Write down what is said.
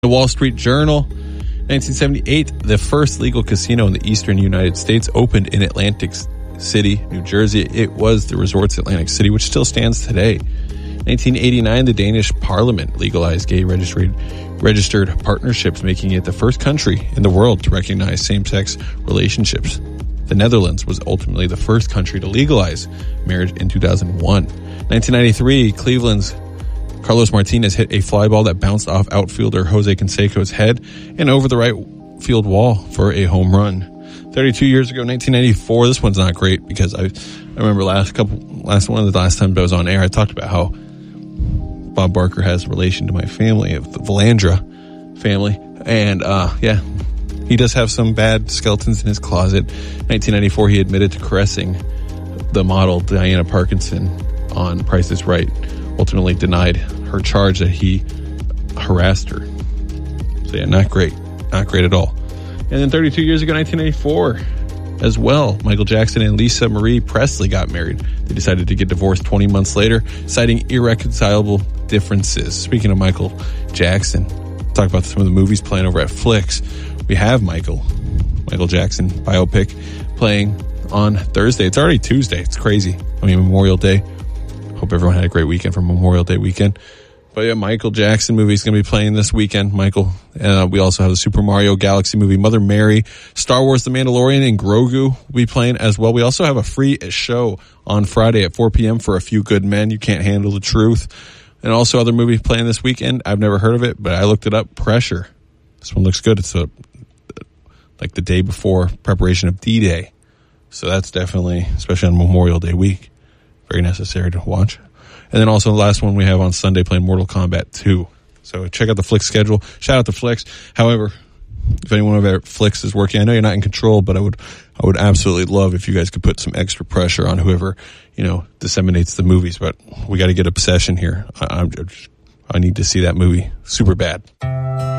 The Wall Street Journal, 1978, the first legal casino in the eastern United States opened in Atlantic City, New Jersey. It was the Resorts Atlantic City, which still stands today. 1989, the Danish Parliament legalized gay registered partnerships, making it the first country in the world to recognize same-sex relationships. The Netherlands was ultimately the first country to legalize marriage in 2001. 1993, Cleveland's Carlos Martinez hit a fly ball that bounced off outfielder Jose Canseco's head and over the right field wall for a home run. 32 years ago, 1994, this one's not great because I remember one of the last times I was on air, I talked about how Bob Barker has relation to my family, of the Valandra family. And, he does have some bad skeletons in his closet. 1994, he admitted to caressing the model Diana Parkinson on Price is Right. Ultimately denied her charge that he harassed her. So yeah, not great. Not great at all. And then 32 years ago, 1994, as well, Michael Jackson and Lisa Marie Presley got married. They decided to get divorced 20 months later, citing irreconcilable differences. Speaking of Michael Jackson, talk about some of the movies playing over at Flix. We have Michael Jackson biopic playing on Thursday. It's already Tuesday. It's crazy. Memorial Day. Hope everyone had a great weekend for Memorial Day weekend. But yeah, Michael Jackson movie is going to be playing this weekend, Michael. We also have the Super Mario Galaxy movie, Mother Mary, Star Wars The Mandalorian, and Grogu will be playing as well. We also have a free show on Friday at 4 p.m. for A Few Good Men, You Can't Handle the Truth. And also other movies playing this weekend. I've never heard of it, but I looked it up. Pressure. This one looks good. It's like the day before preparation of D-Day. So that's definitely, especially on Memorial Day week, very necessary to watch. And then also the last one we have on Sunday playing Mortal Kombat 2. So check out the Flix schedule. Shout out to Flix. However, if anyone over at Flix is working, I know you're not in control, but I would absolutely love if you guys could put some extra pressure on whoever, disseminates the movies. But we got to get Obsession here. I need to see that movie super bad.